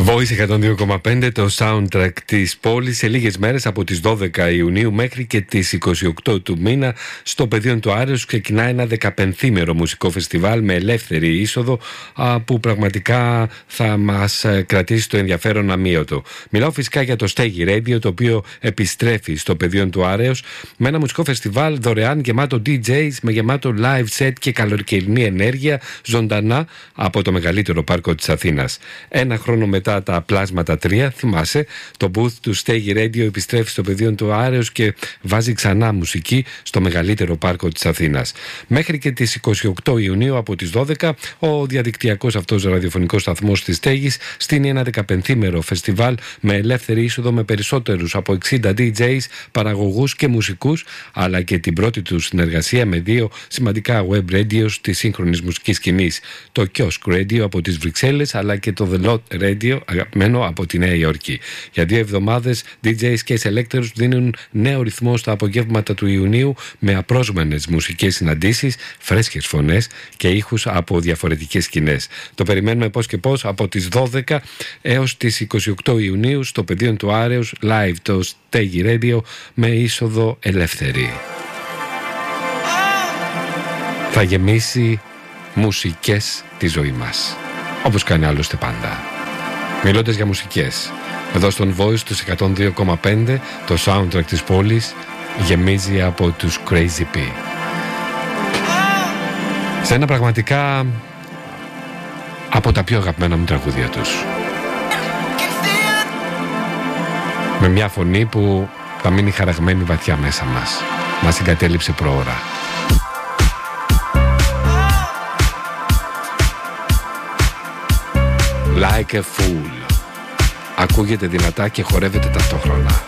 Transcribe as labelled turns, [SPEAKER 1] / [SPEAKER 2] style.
[SPEAKER 1] Voice 102,5, το soundtrack της πόλης, σε λίγες μέρες από τις 12 Ιουνίου μέχρι και τις 28 του μήνα στο πεδίο του Άρεως ξεκινά ένα 15ημερο μουσικό φεστιβάλ με ελεύθερη είσοδο που πραγματικά θα μας κρατήσει το ενδιαφέρον αμύωτο. Μιλάω φυσικά για το Stegi Radio, το οποίο επιστρέφει στο πεδίο του Άρεως με ένα μουσικό φεστιβάλ δωρεάν, γεμάτο DJs, με γεμάτο live set και καλοκαιρινή ενέργεια ζωντανά από το μεγαλύτερο πάρκο της Αθήνας. Ένα χρόνο μετά τα πλάσματα 3, θυμάσαι, το booth του Stegi Radio επιστρέφει στο πεδίο του Άρεως και βάζει ξανά μουσική στο μεγαλύτερο πάρκο της Αθήνας. Μέχρι και τις 28 Ιουνίου από τις 12, ο διαδικτυακός αυτός ραδιοφωνικός σταθμός της Στέγης στείνει ένα 15ημερο φεστιβάλ με ελεύθερη είσοδο, με περισσότερους από 60 DJs, παραγωγούς και μουσικούς, αλλά και την πρώτη του συνεργασία με δύο σημαντικά web radios της σύγχρονης μουσικής σκηνής, το Kiosk Radio από τις Βρυξέλλες αλλά και το The Lot Radio, αγαπημένο, από τη Νέα Υόρκη. Για 2 εβδομάδες DJs και selectors δίνουν νέο ρυθμό στα απογεύματα του Ιουνίου με απρόσμενες μουσικές συναντήσεις, φρέσκες φωνές και ήχους από διαφορετικές σκηνές. Το περιμένουμε πώς και πώς από τις 12 έως τις 28 Ιουνίου στο πεδίο του Άρεως, live το Stegi Radio με είσοδο ελεύθερη. Θα γεμίσει μουσικές τη ζωή μας, όπως κάνει άλλωστε πάντα. Μιλώντας για μουσικές, εδώ στον Voice τους 102,5, το soundtrack της πόλης γεμίζει από τους Crazy P. Σε ένα πραγματικά από τα πιο αγαπημένα μου τραγούδια τους. Με μια φωνή που θα μείνει χαραγμένη βαθιά μέσα μας. Μας συγκατέλειψε προώρα. Like a Fool. Ακούγεται δυνατά και χορεύεται ταυτόχρονα.